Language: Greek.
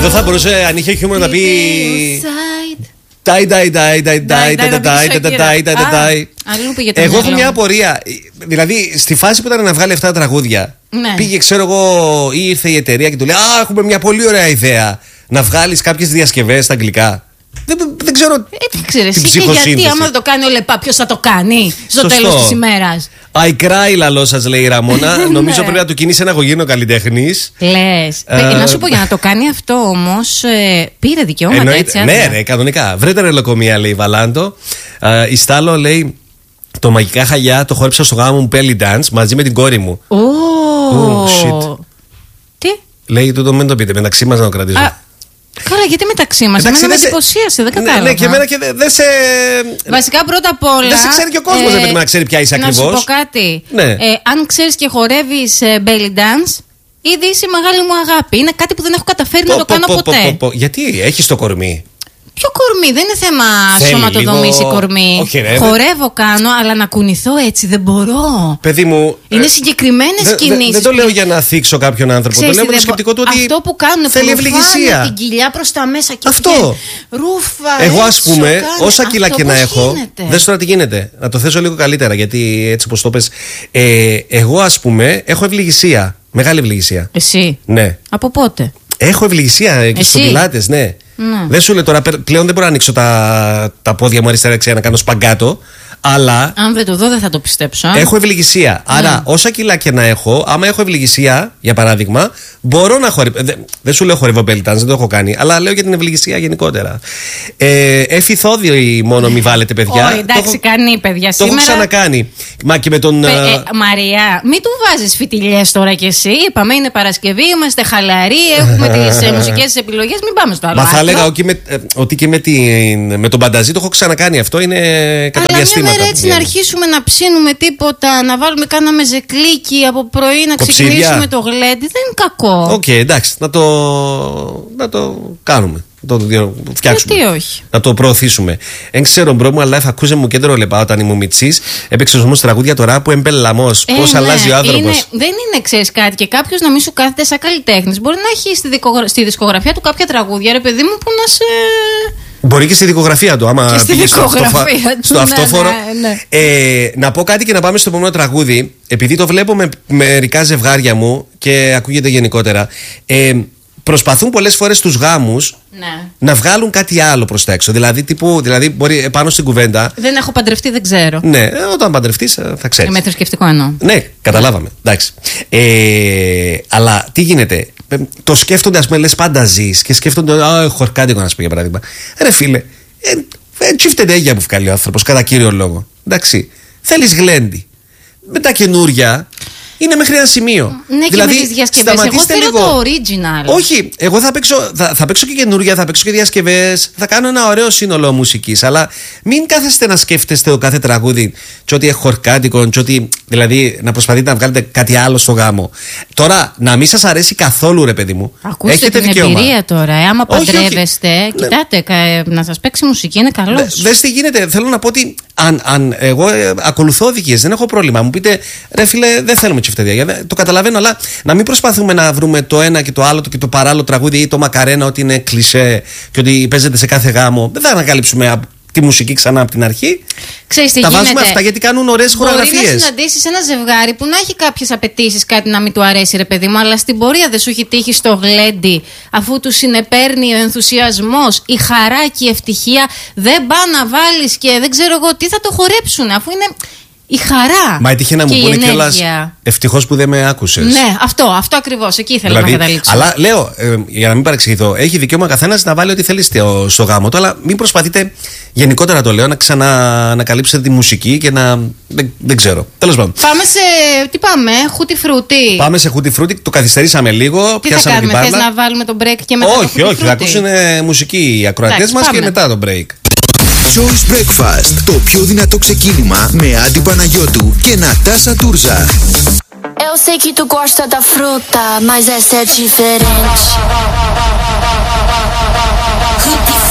Εδώ θα μπορούσε, αν είχε χιούμορ, να πει. Εγώ έχω μια απορία. Δηλαδή, στη φάση που ήταν να βγάλει αυτά τα τραγούδια, πήγε, ξέρω εγώ, ή ήρθε η εταιρεία και του λέει: Α, έχουμε μια πολύ ωραία ιδέα να βγάλεις κάποιες διασκευές στα αγγλικά. Δεν ξέρω. Τι ξέρεις, και γιατί άμα το κάνει ο Λεπά, ποιος θα το κάνει στο τέλος της ημέρας. I cry, λαλό σας, λέει η Ραμόνα. Νομίζω πρέπει να του κινήσει ένα αγωγείο καλλιτέχνης. Λες. Να σου πω, για να το κάνει αυτό όμως, πήρε δικαιώματα, έτσι. Ναι, κανονικά. Βρέτε ρελοκομεία, λέει η Βαλάντο. Η Στάλο λέει: Το μαγικά χαλιά το χόρεψα στο γάμο μου belly dance μαζί με την κόρη μου. Shit. Τι? Λέει: Τούτο μην το πείτε, μεταξύ μας να το κρατήσω. Καλά, γιατί μεταξύ μας? Εμένα με εντυπωσίασε, δεν κατάλαβα. Ναι, και εμένα και δεν σε. Βασικά, πρώτα απ' όλα. Δεν σε ξέρει και ο κόσμος, δεν πρέπει να ξέρει ποια είσαι ακριβώς. Να σου πω κάτι. Ναι. Αν ξέρεις και χορεύεις belly dance, ήδη είσαι μεγάλη μου αγάπη. Είναι κάτι που δεν έχω καταφέρει να το κάνω ποτέ. Γιατί έχεις το κορμί? Ποιο κορμί? Δεν είναι θέμα σωματοδομής η κορμί. Χορεύω, κάνω, αλλά να κουνηθώ έτσι δεν μπορώ. Παιδί μου. Είναι συγκεκριμένες κινήσεις. Δεν το λέω για να θίξω κάποιον άνθρωπο. Το λέω με το σκεπτικό του ότι. Αυτό που κάνουν, θέλει ευληγησία. Την κοιλιά προς τα μέσα και αυτό. Ρούφα. Εγώ, ας πούμε, όσα κιλά και να έχω. Δες τώρα τι γίνεται. Να το θέσω λίγο καλύτερα, γιατί έτσι όπως το πες. Εγώ, ας πούμε, έχω ευληγησία. Μεγάλη ευληγησία. Εσύ? Ναι. Από πότε? Έχω ευληγησία και στους πιλάτες, ναι. Δεν σου λέω τώρα, πλέον δεν μπορώ να ανοίξω τα πόδια μου αριστερά-δεξιά να κάνω σπαγκάτο. Αλλά. Αν δεν το δω, δεν θα το πιστέψω. Έχω ευληγησία. Άρα, όσα κιλά και να έχω, άμα έχω ευληγησία, για παράδειγμα, μπορώ να χορεύω. Δεν σου λέω χορεύω belly dance, δεν το έχω κάνει. Αλλά λέω για την ευληγησία γενικότερα. Εφηθόδιο μόνο μη βάλετε, παιδιά. Όχι, εντάξει, κάνει παιδιά σήμερα. Το έχω ξανακάνει. Μα και με τον. Μαρία, μην του βάζεις φιτιλιές τώρα κι εσύ. Είπαμε, είναι Παρασκευή, είμαστε χαλαροί, έχουμε τις μουσικές επιλογές. Μην πάμε στο άλλο. Μα θα έλεγα ότι και με τον Πανταζή το έχω ξανακάνει αυτό. Είναι κατά διαστήματα. Έτσι να αρχίσουμε να ψήνουμε τίποτα, να βάλουμε κάνα μεζεκλίκι από πρωί, να ξεκινήσουμε το γλέντι. Δεν είναι κακό. Οκ, εντάξει, να το κάνουμε. Να το φτιάξουμε. Γιατί όχι. Να το προωθήσουμε. Δεν ξέρω, μπρο μου, αλλά θα ακούσε μου κέντρο Λεπά όταν ήμουν μιτσής. Έπαιξε όμως τραγούδια τώρα που εμπελαμός. Πώς αλλάζει ο άνθρωπος. Δεν είναι, ξέρεις κάτι, και κάποιος να μην σου κάθεται σαν καλλιτέχνης. Μπορεί να έχει στη δισκογραφία του κάποια τραγούδια, ρε παιδί μου, που να σε. Μπορεί και στη δικογραφία του, άμα πήγε στο αυτόφορο. Ναι. Να πω κάτι και να πάμε στο επόμενο τραγούδι. Επειδή το βλέπω με μερικά ζευγάρια μου και ακούγεται γενικότερα. Προσπαθούν πολλές φορές στους γάμους να βγάλουν κάτι άλλο προς τα έξω. Δηλαδή μπορεί πάνω στην κουβέντα. Δεν έχω παντρευτεί, δεν ξέρω. Ναι, όταν παντρευτείς θα ξέρεις. Με θρησκευτικό εννοώ. Ναι, καταλάβαμε. Εντάξει. Αλλά τι γίνεται. Το σκέφτονται, ας πούμε, λες πάντα ζεις και σκέφτονται, χορκάτικο να σου πει για παράδειγμα. Ρε φίλε, τσίφτεται που βγάλει ο άνθρωπος, κατά κύριο λόγο. Εντάξει. Θέλεις γλέντι. Με τα καινούρια. Είναι μέχρι ένα σημείο. Ναι, δηλαδή, και με τις διασκευές. Εγώ θέλω λίγο το original. Όχι, εγώ θα παίξω και καινούρια, θα παίξω και διασκευές. Θα κάνω ένα ωραίο σύνολο μουσικής. Αλλά μην κάθεστε να σκέφτεστε το κάθε τραγούδι, και ότι έχει χορκάτικο, και ότι δηλαδή να προσπαθείτε να βγάλετε κάτι άλλο στο γάμο. Τώρα, να μην σας αρέσει καθόλου, ρε παιδί μου. Ακούστε έχετε την δικαίωμα. Εμπειρία τώρα. Άμα παντρεύεστε, κοιτάτε, να σας παίξει μουσική είναι καλό. Δες τι γίνεται. Θέλω να πω ότι αν εγώ ακολουθώ οδηγίες, δεν έχω πρόβλημα. Μου πείτε, ρε φίλε, δεν θέλουμε τσιφτεδία. Το καταλαβαίνω, αλλά να μην προσπαθούμε να βρούμε το ένα και το άλλο και το παράλληλο τραγούδι ή το μακαρένα ότι είναι κλισέ και ότι παίζεται σε κάθε γάμο. Δεν θα ανακαλύψουμε τη μουσική ξανά από την αρχή. Ξέρεις τι τα γίνεται. Βάζουμε αυτά γιατί κάνουν ωραίες χορογραφίες. Μπορεί να συναντήσεις ένα ζευγάρι που να έχει κάποιες απαιτήσεις, κάτι να μην του αρέσει, ρε παιδί μου, αλλά στην πορεία δεν σου έχει τύχει στο γλέντι, αφού του συνεπέρνει ο ενθουσιασμός, η χαρά και η ευτυχία. Δεν πά να βάλεις και δεν ξέρω εγώ τι θα το χορέψουν, αφού είναι η χαρά. Μα έτυχε να μου πούνε κιόλας ευτυχώς που δεν με άκουσες. Ναι, αυτό ακριβώς. Εκεί ήθελα να καταλήξω. Αλλά λέω, για να μην παρεξηγηθώ, έχει δικαίωμα καθένας να βάλει ό,τι θέλει στο γάμο του, αλλά μην προσπαθείτε, γενικότερα το λέω, να ξαναανακαλύψετε τη μουσική και να. Δεν ξέρω. Τέλος πάντων. Πάμε σε. Τι πάμε, χούτι φρούτι. Πάμε σε χούτι φρούτι, το καθυστερήσαμε λίγο. Τι θα κάνουμε, θες να βάλουμε τον break και μετά. Όχι, θα ακούσουν μουσική οι ακροατές μας και μετά το break. Choice Breakfast, το πιο δυνατό ξεκίνημα με Άντι Παναγιώτου και Νατάσα Τούρζα. Eu sei que tu gosta da fruta, mas essa é diferente.